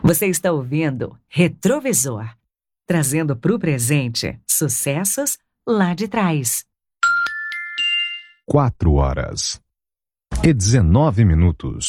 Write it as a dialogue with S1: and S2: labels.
S1: Você está ouvindo Retrovisor, trazendo para o presente sucessos lá de trás.
S2: 4 horas e 19 minutos.